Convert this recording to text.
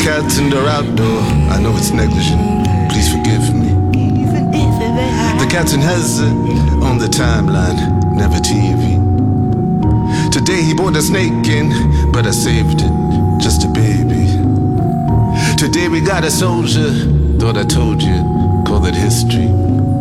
cats and they're outdoor. I know it's negligent, please forgive me. The cats in Hezza on the timeline, never TV. Today he brought a snake in, but I saved it, just a baby. Today we got a soldier, thought I told you, call it history.